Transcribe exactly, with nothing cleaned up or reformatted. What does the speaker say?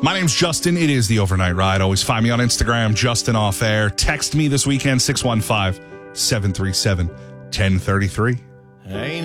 My name's Justin. It is the Overnight Ride. Always find me on Instagram, Justin Off Air. Text me this weekend, six one five, seven three seven, one zero three three.